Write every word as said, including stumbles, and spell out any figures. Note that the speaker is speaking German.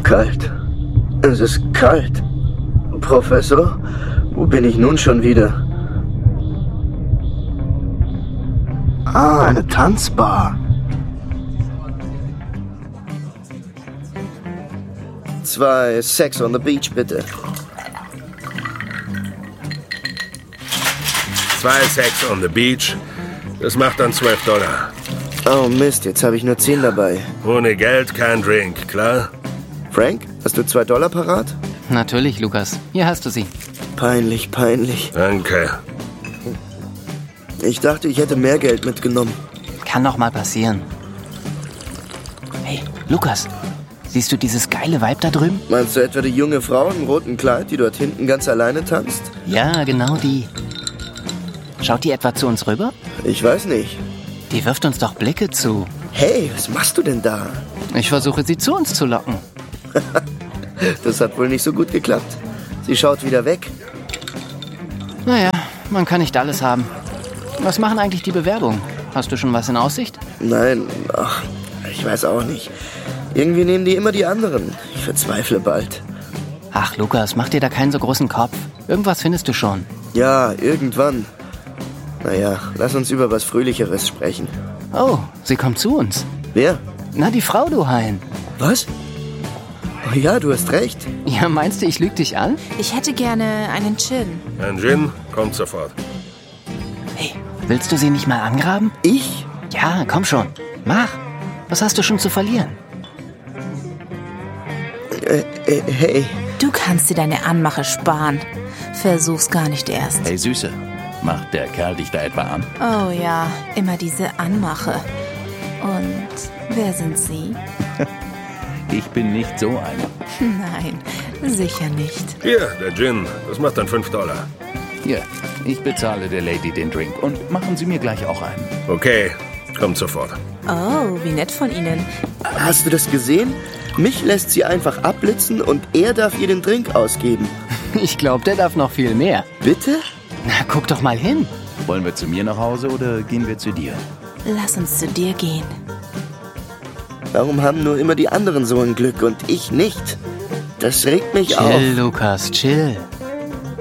kalt. Es ist kalt. Professor, wo bin ich nun schon wieder? Ah, eine Tanzbar. Zwei Sex on the Beach, bitte. Zwei Sex on the Beach. Das macht dann zwölf Dollar. Oh Mist, jetzt habe ich nur zehn dabei. Ohne Geld kein Drink, klar? Frank, hast du zwei Dollar parat? Natürlich, Lukas. Hier hast du sie. Peinlich, peinlich. Danke. Ich dachte, ich hätte mehr Geld mitgenommen. Kann doch mal passieren. Hey, Lukas. Siehst du dieses geile Weib da drüben? Meinst du etwa die junge Frau im roten Kleid, die dort hinten ganz alleine tanzt? Ja, genau die. Schaut die etwa zu uns rüber? Ich weiß nicht. Die wirft uns doch Blicke zu. Hey, was machst du denn da? Ich versuche, sie zu uns zu locken. Das hat wohl nicht so gut geklappt. Sie schaut wieder weg. Naja, man kann nicht alles haben. Was machen eigentlich die Bewerbungen? Hast du schon was in Aussicht? Nein, ach, ich weiß auch nicht. Irgendwie nehmen die immer die anderen. Ich verzweifle bald. Ach, Lukas, mach dir da keinen so großen Kopf. Irgendwas findest du schon. Ja, irgendwann. Naja, lass uns über was Fröhlicheres sprechen. Oh, sie kommt zu uns. Wer? Na, die Frau, du Hein. Was? Oh ja, du hast recht. Ja, meinst du, ich lüge dich an? Ich hätte gerne einen Gin. Ein Gin kommt sofort. Hey, willst du sie nicht mal angraben? Ich? Ja, komm schon. Mach. Was hast du schon zu verlieren? Äh, äh, hey. Du kannst dir deine Anmache sparen. Versuch's gar nicht erst. Hey, Süße. Macht der Kerl dich da etwa an? Oh ja, immer diese Anmache. Und wer sind Sie? Ich bin nicht so einer. Nein, sicher nicht. Hier, der Gin. Das macht dann fünf Dollar. Hier, ich bezahle der Lady den Drink und machen Sie mir gleich auch einen. Okay, kommt sofort. Oh, wie nett von Ihnen. Hast du das gesehen? Mich lässt sie einfach abblitzen und er darf ihr den Drink ausgeben. Ich glaube, der darf noch viel mehr. Bitte? Na, guck doch mal hin. Wollen wir zu mir nach Hause oder gehen wir zu dir? Lass uns zu dir gehen. Warum haben nur immer die anderen so ein Glück und ich nicht? Das regt mich auf. Chill, Lukas, chill.